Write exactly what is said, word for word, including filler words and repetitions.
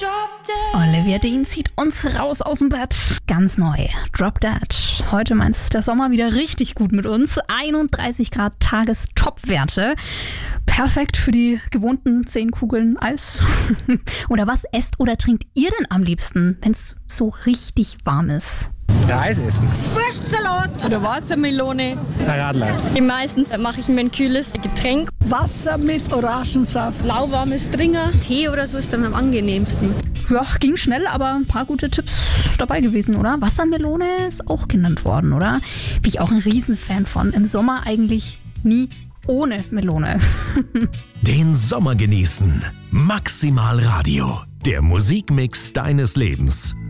Olivia Dean zieht uns raus aus dem Bett. Ganz neu. Drop Dead. Heute meint der Sommer wieder richtig gut mit uns. einunddreißig Grad Tagestopwerte. Perfekt für die gewohnten zehn Kugeln Eis. Oder was esst oder trinkt ihr denn am liebsten, wenn es so richtig warm ist? Ja, Eis essen. Wurstsalat oder Wassermelone. Radler. Meistens mache ich mir ein kühles Getränk. Wasser mit Orangensaft. Lauwarmes Stringer. Tee oder so ist dann am angenehmsten. Ja, ging schnell, aber ein paar gute Tipps dabei gewesen, oder? Wassermelone ist auch genannt worden, oder? Bin ich auch ein Riesenfan von. Im Sommer eigentlich nie ohne Melone. Den Sommer genießen. Maximal Radio. Der Musikmix deines Lebens.